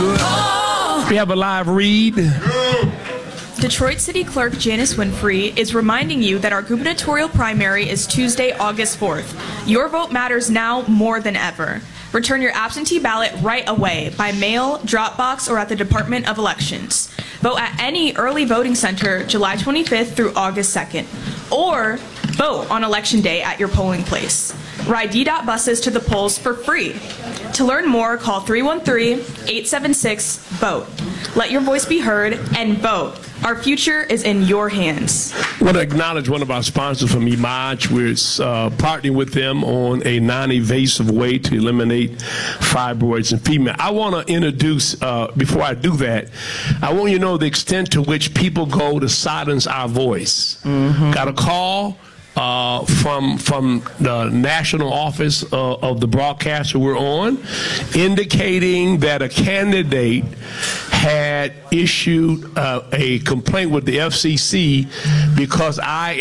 good. We have a live read. Detroit City Clerk Janice Winfrey is reminding you that our gubernatorial primary is Tuesday, August 4th. Your vote matters now more than ever. Return your absentee ballot right away by mail, drop box, or at the Department of Elections. Vote at any early voting center July 25th through August 2nd. Or vote on Election Day at your polling place. Ride DDOT buses to the polls for free. To learn more, call 313-876-VOTE. Let your voice be heard and vote. Our future is in your hands. I want to acknowledge one of our sponsors from Imaj. We're partnering with them on a non-invasive way to eliminate fibroids in female. I want to introduce, before I do that, I want you to know the extent to which people go to silence our voice. Got a call from the national office of the broadcaster we're on, indicating that a candidate had issued a complaint with the FCC because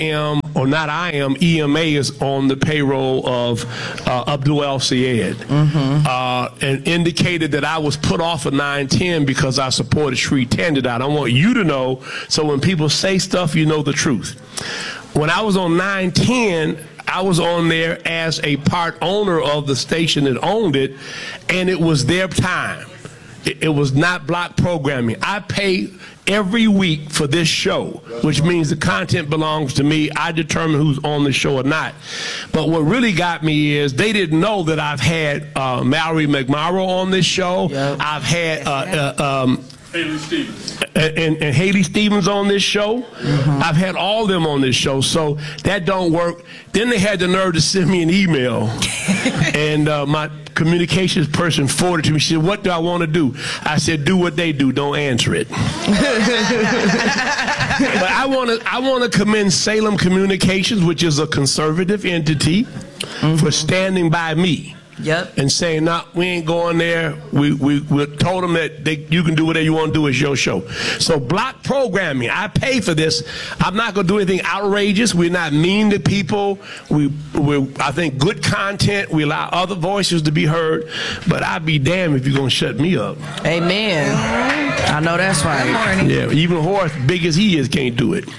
EMA is on the payroll of Abdul El Sayed, and indicated that I was put off of 910 because I supported Sri Tandidot. I want you to know, so when people say stuff, you know the truth. When I was on 910, I was on there as a part owner of the station that owned it, and it was their time. It was not block programming. I pay every week for this show, which means the content belongs to me. I determine who's on the show or not. But what really got me is they didn't know that I've had Mallory McMorrow on this show. Yep. I've had Haley Stevens. And Haley Stevens on this show. I've had all of them on this show, so that don't work. Then they had the nerve to send me an email, and my communications person forwarded to me. She said, "What do I want to do?" I said, "Do what they do. Don't answer it." But I want to commend Salem Communications, which is a conservative entity, for standing by me. Yep. And saying, "No, we ain't going there." We told them that you can do whatever you want to do. It's your show. So block programming. I pay for this. I'm not going to do anything outrageous. We're not mean to people. I think good content. We allow other voices to be heard. But I'd be damned if you're going to shut me up. Amen. I know that's right. Yeah, even Horace, big as he is, can't do it.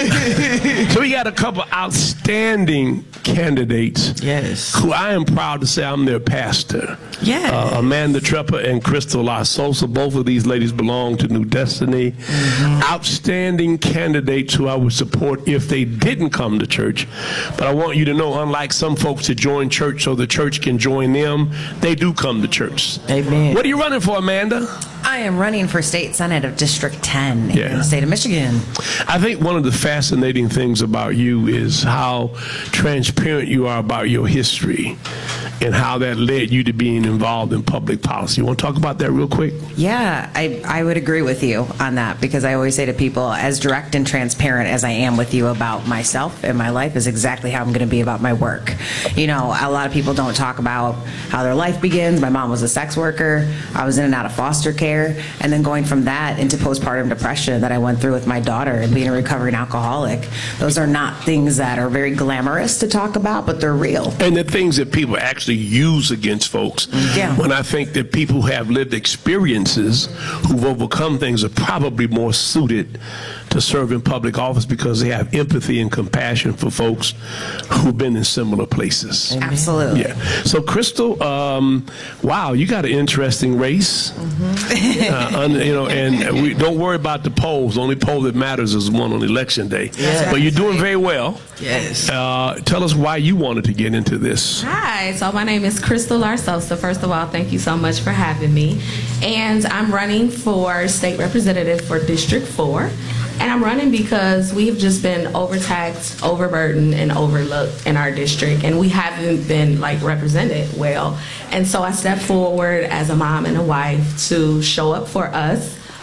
So we got a couple outstanding candidates. Yes. Who I am proud to say I'm their pastor. Yeah. Amanda Trepper and Crystal La Sosa. Both of these ladies belong to New Destiny. Outstanding candidates who I would support if they didn't come to church. But I want you to know, unlike some folks that join church so the church can join them, they do come to church. Amen. What are you running for, Amanda? I am running for State Senate of District 10 in the state of Michigan. I think one of the fascinating things about you is how transparent you are about your history and how that led you to being involved in public policy. You want to talk about that real quick? Yeah, I would agree with you on that, because I always say to people, as direct and transparent as I am with you about myself and my life is exactly how I'm going to be about my work. You know, a lot of people don't talk about how their life begins. My mom was a sex worker. I was in and out of foster care. And then going from that into postpartum depression that I went through with my daughter and being a recovering alcoholic. Those are not things that are very glamorous to talk about, but they're real. And the things that people actually use against folks. Yeah. When I think that people who have lived experiences, who've overcome things, are probably more suited to serve in public office because they have empathy and compassion for folks who've been in similar places. Absolutely. Yeah. So, Crystal, wow, you got an interesting race. You know, and we don't worry about the polls. The only poll that matters is one on election day. Yes. But you're doing very well. Yes. Tell us why you wanted to get into this. Hi, so my name is Crystal La Sosa. First of all, thank you so much for having me. And I'm running for state representative for District 4. And I'm running because we've just been overtaxed, overburdened, and overlooked in our district, and we haven't been represented well. And so I stepped forward as a mom and a wife to show up for us,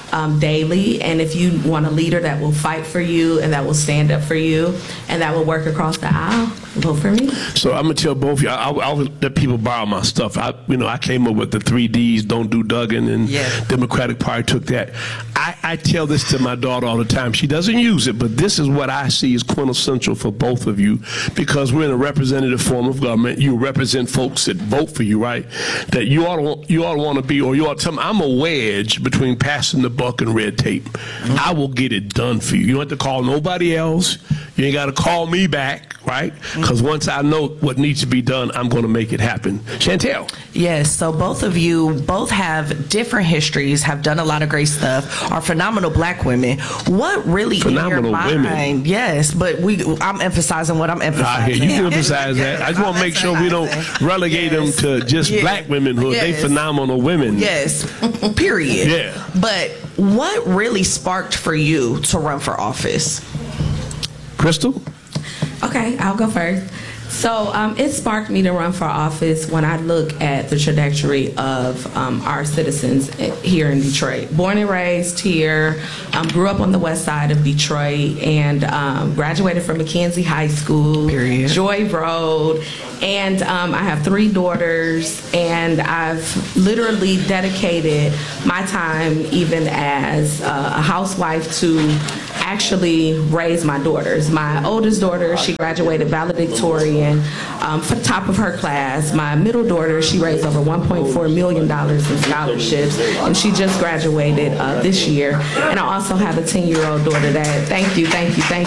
daily. And if you want a leader that will fight for you and that will stand up for you and that will work across the aisle, vote for me. So I'm gonna tell both of you, I'll let people borrow my stuff. I came up with the 3 Ds, don't do Duggan, and Democratic Party took that. I tell this to my daughter all the time. She doesn't use it, but this is what I see is quintessential for both of you, because we're in a representative form of government. You represent folks that vote for you, right? That you ought to want to be, or you ought to tell me, I'm a wedge between passing the buck and red tape. I will get it done for you. You don't have to call nobody else. You ain't got to call me back, right? Because once I know what needs to be done, I'm going to make it happen. Chantel. Yes, so both of you both have different histories, have done a lot of great stuff, are phenomenal black women. What really Phenomenal in your mind? women. Yes, but I'm emphasizing what I'm emphasizing. You can emphasize that. I just want to make sure we don't relegate them to just black womenhood. They phenomenal women. Yes, period. Yeah. But what really sparked for you to run for office? Crystal? Okay, I'll go first. So it sparked me to run for office when I look at the trajectory of our citizens here in Detroit. Born and raised here, grew up on the west side of Detroit, and graduated from Mackenzie High School, Joy Road, and I have 3 daughters, and I've literally dedicated my time, even as a housewife, to actually raise my daughters. My oldest daughter, she graduated valedictorian, top of her class. My middle daughter, she raised over $1.4 million in scholarships, and she just graduated this year. And I also have a 10-year-old daughter that, thank you,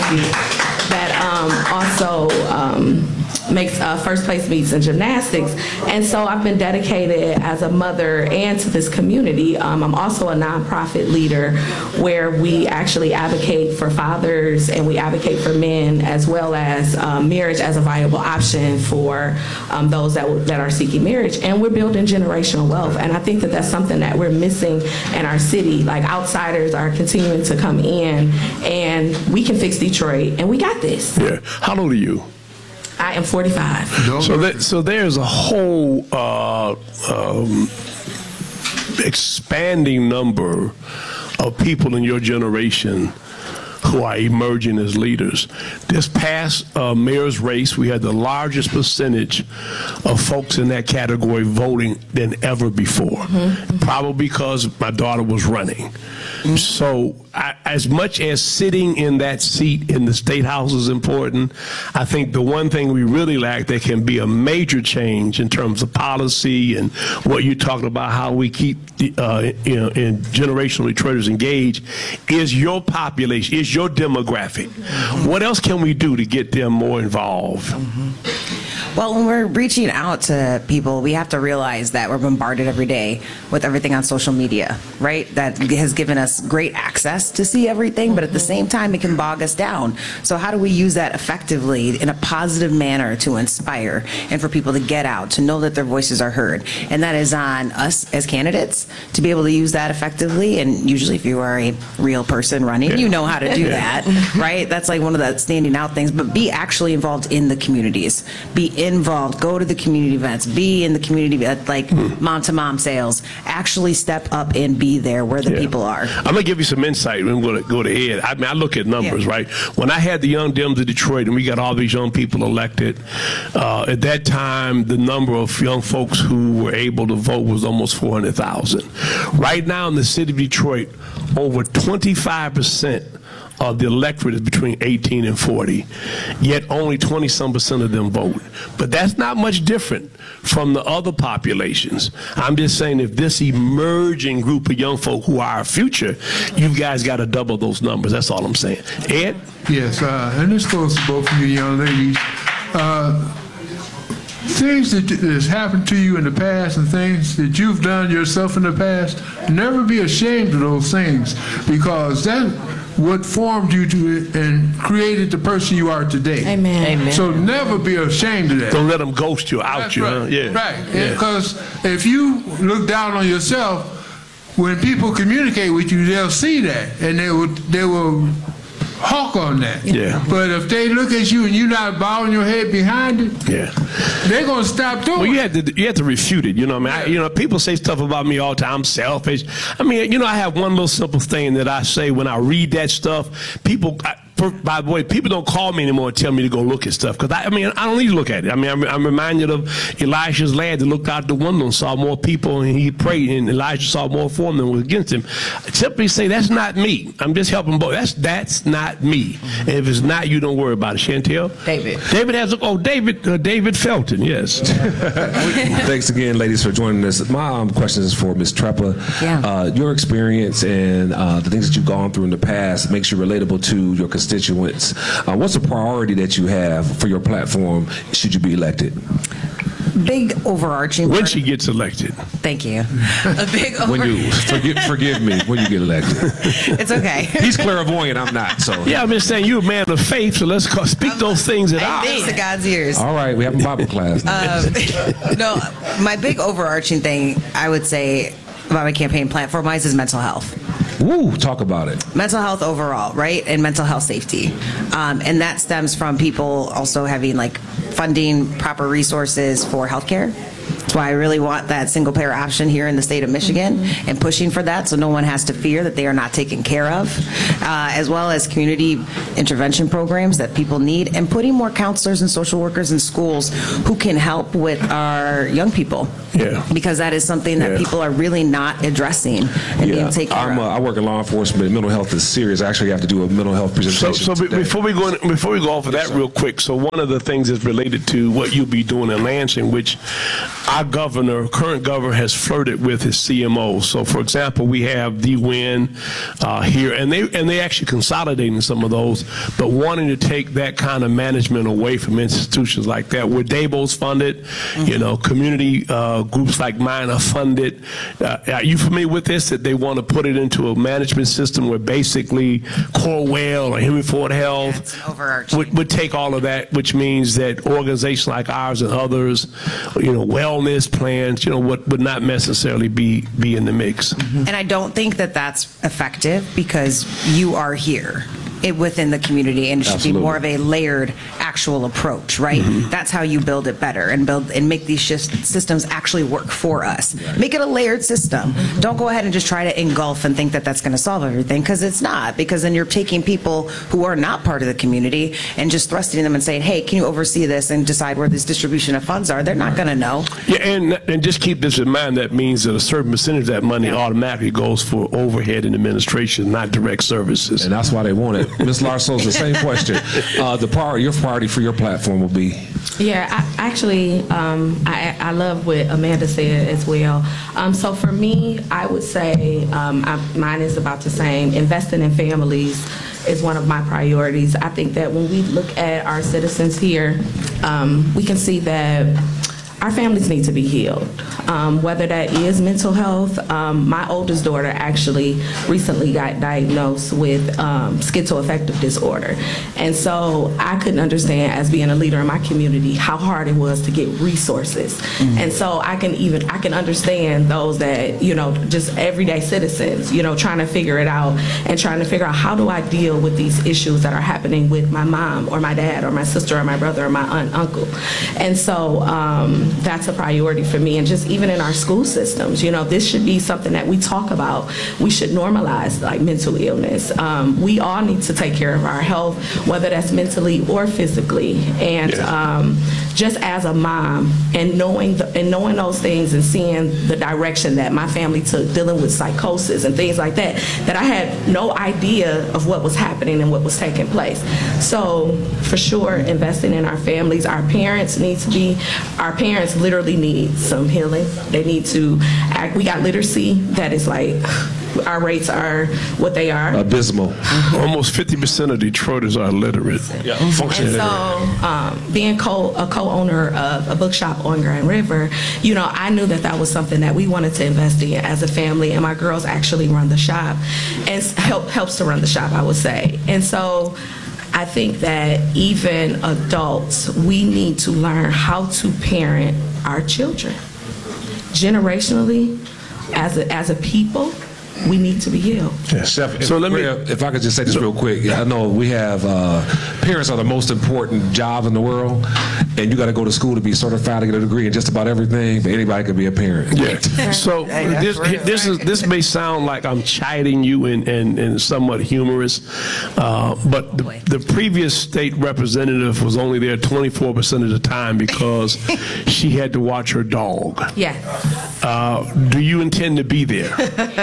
that also makes first place meets in gymnastics. And so I've been dedicated as a mother and to this community. I'm also a nonprofit leader where we actually advocate for fathers and we advocate for men, as well as marriage as a viable option for those that are seeking marriage. And we're building generational wealth. And I think that that's something that we're missing in our city. Like, outsiders are continuing to come in, and we can fix Detroit, and we got this. Yeah. How old are you? I am 45. So there's a whole expanding number of people in your generation who are emerging as leaders. This past mayor's race, we had the largest percentage of folks in that category voting than ever before, probably because my daughter was running. So as much as sitting in that seat in the State House is important, I think the one thing we really lack that can be a major change in terms of policy and what you're talking about, how we keep in generational Detroiters engaged, is your population, is your demographic. What else can we do to get them more involved? Well, when we're reaching out to people, we have to realize that we're bombarded every day with everything on social media, right? That has given us great access to see everything, but at the same time, it can bog us down. So how do we use that effectively in a positive manner to inspire and for people to get out, to know that their voices are heard? And that is on us as candidates to be able to use that effectively. And usually if you are a real person running, you know how to do that, right? That's like one of the standing out things. But be actually involved in the communities. Be involved, go to the community events, be in the community, like mom-to-mom sales, actually step up and be there where the people are. I'm going to give you some insight when we go to Ed. I mean, I look at numbers, right? When I had the Young Dems of Detroit and we got all these young people elected, at that time, the number of young folks who were able to vote was almost 400,000. Right now in the city of Detroit, over 25% of the electorate is between 18 and 40, yet only 20-some% of them vote. But that's not much different from the other populations. I'm just saying, if this emerging group of young folk who are our future, you guys got to double those numbers. That's all I'm saying. Ed? Yes, and this goes to both of you young ladies. Things that has happened to you in the past and things that you've done yourself in the past, never be ashamed of those things, because that what formed you to and created the person you are today. Amen. Amen. So never be ashamed of that. Don't let them ghost you, out That's you. right. Huh? Yeah. Right. Yeah. Because if you look down on yourself, when people communicate with you, they'll see that, and they will hawk on that. Yeah. But if they look at you and you're not bowing your head behind it, Yeah. they're gonna stop doing. Well, it. you had to refute it. You know what I mean? People say stuff about me all the time. I'm selfish. I mean, I have one little simple thing that I say when I read that stuff. By the way, people don't call me anymore and tell me to go look at stuff because I don't need to look at it. I mean, I'm reminded of Elisha's lad that looked out the window and saw more people and he prayed and Elijah saw more for him than was against him. I simply say that's not me. I'm just helping both. That's not me. And if it's not you, don't worry about it. Chantel? David Felton, yes. Thanks again, ladies, for joining us. My question is for Ms. Treppa. Yeah. Your experience and the things that you've gone through in the past makes you relatable to your constituents. What's a priority that you have for your platform should you be elected? Big overarching. When she gets elected. Thank you. A big When you forgive me when you get elected. It's okay. He's clairvoyant. I'm not. So Yeah, I'm just saying you're a man of faith, so let's speak those things out. Thanks to God's ears. all right, we have a Bible class. No, my big overarching thing I would say about my campaign platform-wise is mental health. Woo, talk about it. Mental health overall, right? And mental health safety. And that stems from people also having funding, proper resources for healthcare. That's why I really want that single payer option here in the state of Michigan and pushing for that so no one has to fear that they are not taken care of, as well as community intervention programs that people need and putting more counselors and social workers in schools who can help with our young people. Yeah. Because that is something that Yeah. people are really not addressing and being taken care of. I work in law enforcement. Mental health is serious. I actually have to do a mental health presentation. So today. before we go off of that real quick, so one of the things is related to what you'll be doing in Lansing, which our current governor has flirted with his CMOs. So for example, we have D-Win here, and they actually consolidating some of those, but wanting to take that kind of management away from institutions like that, where Dabo's funded, community groups like mine are funded. Are you familiar with this? That they want to put it into a management system where basically Corewell or Henry Ford Health That's overarching. would take all of that, which means that organizations like ours and others, wellness plans, would not necessarily be in the mix. And I don't think that that's effective because you are here within the community, and it should Absolutely. be more of a layered actual approach, right? That's how you build it better and make these systems actually work for us. Make it a layered system. Don't go ahead and just try to engulf and think that that's going to solve everything, because it's not, because then you're taking people who are not part of the community and just thrusting them and saying, hey, can you oversee this and decide where this distribution of funds are? They're not going to know. Yeah, and just keep this in mind. That means that a certain percentage of that money automatically goes for overhead and administration, not direct services. And that's why they want it. Ms. Larsos, the same question. Your priority for your platform will be? Yeah, I love what Amanda said as well. So for me, I would say mine is about the same. Investing in families is one of my priorities. I think that when we look at our citizens here, we can see that our families need to be healed, whether that is mental health. My oldest daughter actually recently got diagnosed with schizoaffective disorder. And so I couldn't understand, as being a leader in my community, how hard it was to get resources. And so I can understand those that, just everyday citizens, trying to figure it out and trying to figure out, how do I deal with these issues that are happening with my mom or my dad or my sister or my brother or my aunt, uncle. And so that's a priority for me. And just even in our school systems, this should be something that we talk about. We should normalize mental illness. We all need to take care of our health, whether that's mentally or physically. And just as a mom, and knowing those things and seeing the direction that my family took, dealing with psychosis and things like that I had no idea of what was happening and what was taking place. So for sure, investing in our families. Our parents literally need some healing. They need to act. We got literacy that is our rates are what they are. Abysmal. Almost 50% of Detroiters are illiterate. Yeah, functionally And so, being a co-owner of a bookshop on Grand River, I knew that was something that we wanted to invest in as a family, and my girls actually run the shop, and helps to run the shop, I would say. And so, I think that even adults, we need to learn how to parent our children generationally, as a people, we need to be healed. Chef, So let me- if I could just say this real quick. I know we have parents are the most important job in the world, and you got to go to school to be certified to get a degree in just about everything. But anybody can be a parent. Yeah. So Hey, this may sound like I'm chiding you and somewhat humorous, but the previous state representative was only there 24% of the time because she had to watch her dog. Yes. Do you intend to be there?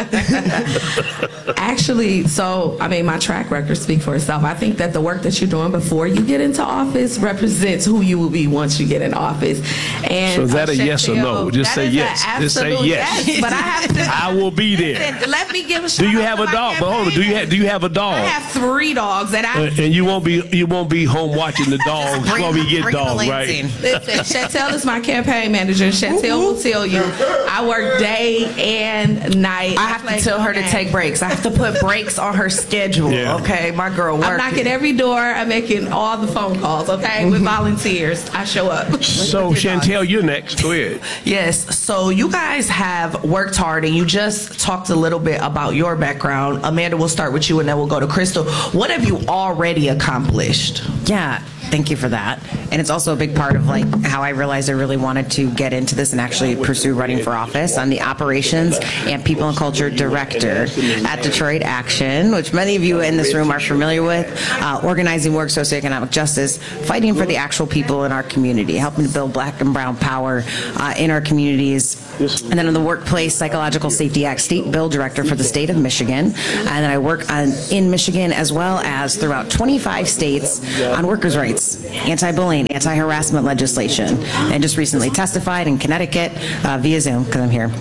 Actually, so, I mean, my track record speaks for itself. I think that the work that you're doing before you get into office represents who you will be once you get in office. And So is that a yes or no? Just say yes. Just say yes. But I have to. I will be there. Listen, let me give a shout Do you out have to a my dog? But hold on. Do you have a dog? I have 3 dogs, and And you won't be home watching the dogs. You won't be get dogs, right? Listen, Chantel is my campaign manager. Chantel will tell you I work day and night. I have to tell her to take breaks. I have to put breaks on her schedule. Yeah. Okay, my girl working. I'm knocking every door. I'm making all the phone calls, okay, with volunteers. I show up. So Chantel, you're next. Go ahead. Yes. So you guys have worked hard, and you just talked a little bit about your background. Amanda, we'll start with you, and then we'll go to Crystal. What have you already accomplished? Yeah, thank you for that. And it's also a big part of like how I realized I really wanted to get into this and actually pursue running for office. I'm the operations and people and culture director at Detroit Action, which many of you in this room are familiar with. Organizing work, socioeconomic justice, fighting for the actual people in our community, helping to build black and brown power in our communities. And then in the Workplace Psychological Safety Act State Bill Director for the state of Michigan. And then I work in Michigan as well as throughout 25 states on workers' rights, anti-bullying, anti-harassment legislation, and just recently testified in Connecticut via Zoom, because I'm here,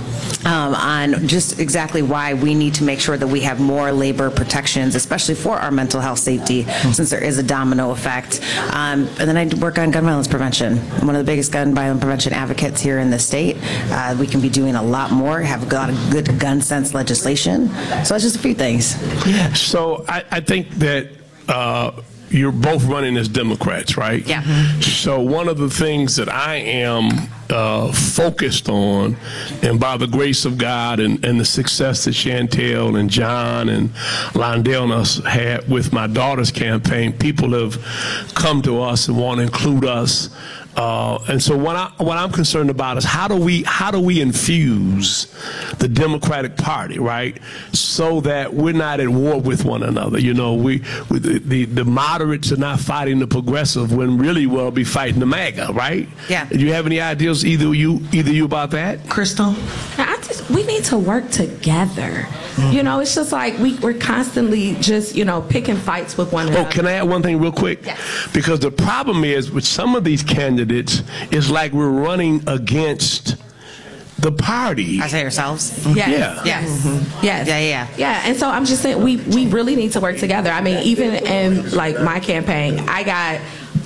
on just exactly why we need to make sure that we have more labor protections, especially for our mental health safety, since there is a domino effect. And then I work on gun violence prevention. I'm one of the biggest gun violence prevention advocates here in the state. We can be doing a lot more, have a lot of good gun sense legislation. So it's just a few things. So I think that you're both running as Democrats, right? Yeah. So one of the things that I am focused on, and by the grace of God and the success that Chantel and John and Londell and us had with my daughter's campaign, people have come to us and want to include us. And so what I'm concerned about is how do we infuse the Democratic Party, right, so that we're not at war with one another. You know, the moderates are not fighting the progressive when really we'll be fighting the MAGA, right? Yeah. Do you have any ideas, either you about that? Crystal? We need to work together. You know, it's just like we're constantly just, picking fights with one another. Oh, can I add one thing real quick? Yes. Because the problem is with some of these candidates, it's like we're running against the party. I say ourselves. Yes. Yeah. Yes. Yes. Yeah. Yeah. And so I'm just saying we really need to work together. I mean, even in like my campaign, I got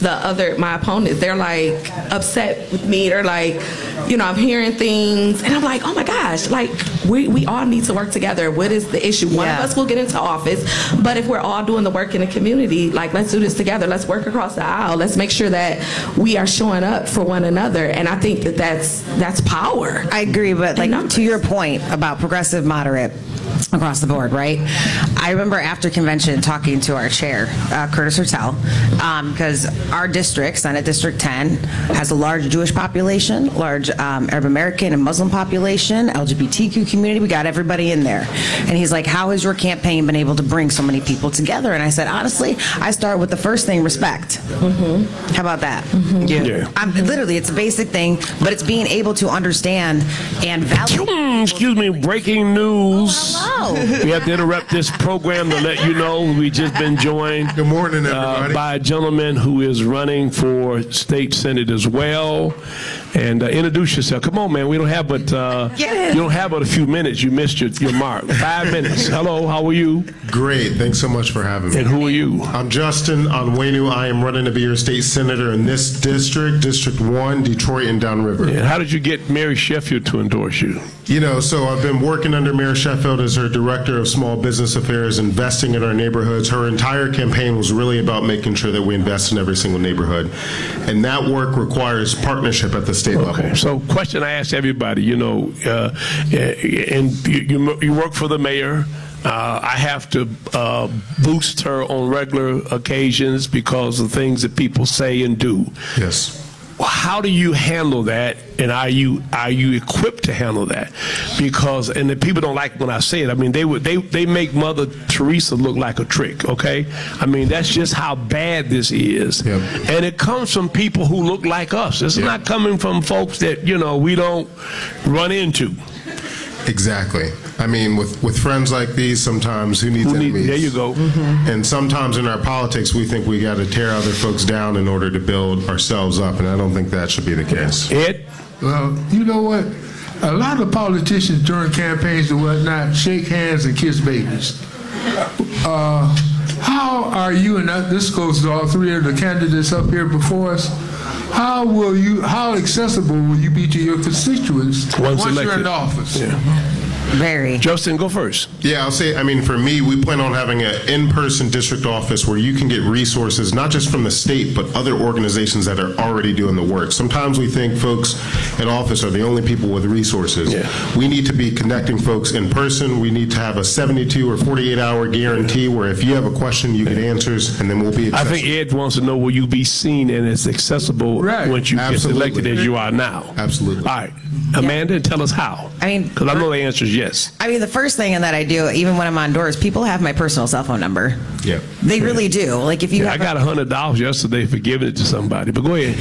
my opponents, they're like upset with me. They're like, I'm hearing things and I'm like, oh my gosh, like we all need to work together. What is the issue? One of us will get into office, but if we're all doing the work in the community, like let's do this together. Let's work across the aisle. Let's make sure that we are showing up for one another. And I think that's power. I agree, but like to your point about progressive, moderate, across the board, right? I remember after convention talking to our chair, Curtis Hertel, because our district, Senate District 10, has a large Jewish population, large Arab American and Muslim population, LGBTQ community. We got everybody in there. And he's like, how has your campaign been able to bring so many people together? And I said, honestly, I start with the first thing, respect. Mm-hmm. How about that? Mm-hmm. Yeah. Literally, it's a basic thing, but it's being able to understand and validate. Excuse me, breaking news. Hello. We have to interrupt this program to let you know we just been joined. Good morning, everybody. By a gentleman who is running for state senate as well. And introduce yourself. Come on, man. We don't have but you don't have but a few minutes. You missed your mark. 5 minutes. Hello. How are you? Great. Thanks so much for having me. And who are you? I'm Justin Onwenu. I am running to be your state senator in this district, District 1, Detroit and Downriver. And how did you get Mary Sheffield to endorse you? So I've been working under Mayor Sheffield as her Director of Small Business Affairs, investing in our neighborhoods. Her entire campaign was really about making sure that we invest in every single neighborhood. And that work requires partnership at the state level. So, question I ask everybody, and you work for the mayor. I have to boost her on regular occasions because of things that people say and do. Yes. How do you handle that, and are you equipped to handle that? Because, and the people don't like when I say it. I mean, they make Mother Teresa look like a trick. Okay, I mean that's just how bad this is, and it comes from people who look like us. It's not coming from folks that we don't run into. Exactly. I mean, with friends like these, sometimes who needs enemies? There you go. And sometimes in our politics, we think we got to tear other folks down in order to build ourselves up, and I don't think that should be the case. Ed? Well, you know what? A lot of politicians during campaigns and whatnot shake hands and kiss babies. How are you, and this goes to all three of the candidates up here before us, how accessible will you be to your constituents once you're in office? Very. Justin, go first. Yeah, I'll say, I mean, for me, we plan on having an in-person district office where you can get resources, not just from the state, but other organizations that are already doing the work. Sometimes we think folks in office are the only people with resources. We need to be connecting folks in person. We need to have a 72 or 48-hour guarantee where if you have a question, you get answers, and then we'll be accessible. I think Ed wants to know, will you be seen and as accessible once you get elected as you are now? Absolutely. All right. Amanda, tell us how. I mean, because I know the answer is yes. I mean, the first thing that I do, even when I'm on doors, people have my personal cell phone number. Yeah. They really do. Like if you have I got $100 yesterday for giving it to somebody, but go ahead.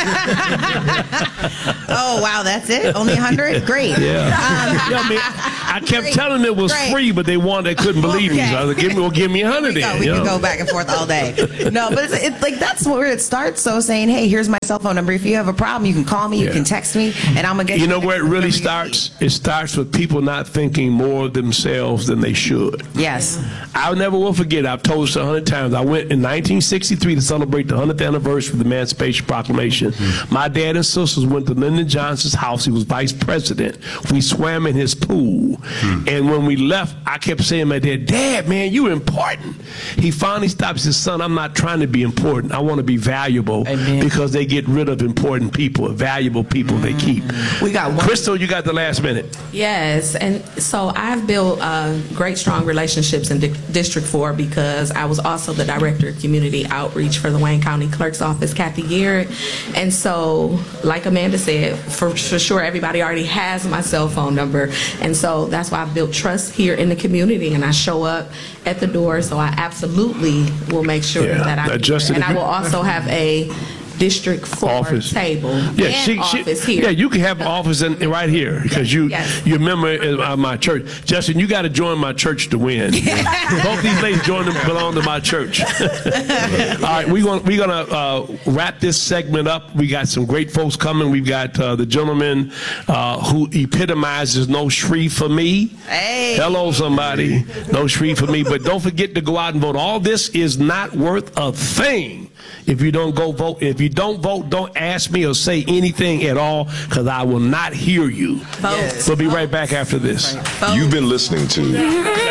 Oh, wow, that's it? Only 100? Great. Yeah. I kept telling them it was free, but they couldn't believe me. So I was like, give me 100 then. We can go back and forth all day. No, but it's like that's where it starts. So saying, hey, here's my cell phone number. If you have a problem, you can call me, you can text me, and I'm going to get you know where it really starts? It starts with people not thinking more of themselves than they should. Yes. I never will forget, I've told this 100 times, I went in 1963 to celebrate the 100th anniversary of the Emancipation Proclamation. My dad and sisters went to Lyndon Johnson's house. He was vice president. We swam in his pool. And when we left, I kept saying to my dad, Dad, man, you important. He finally stopped and said, son, I'm not trying to be important. I want to be valuable. Amen. Because they get rid of important people, valuable people they keep. We got one. Crystal, you got the last minute. Yes, and so I've built great, strong relationships in District 4 because I was also the Director of Community Outreach for the Wayne County Clerk's Office, Kathy Garrett. And so, like Amanda said, for sure, everybody already has my cell phone number. And so that's why I've built trust here in the community, and I show up at the door, so I absolutely will make sure that I'm here. And I will also have a District 4 office table office here. Yeah, you can have an office right here because you're a member of my church. Justin, you got to join my church to win. Both these ladies belong to my church. All right, we're gonna wrap this segment up. We got some great folks coming. We've got the gentleman who epitomizes no Shreve for me. Hey. Hello, somebody. No Shreve for me. But don't forget to go out and vote. All this is not worth a thing if you don't go vote. If you don't vote, don't ask me or say anything at all because I will not hear you. Vote. We'll be right back after this. You've been listening to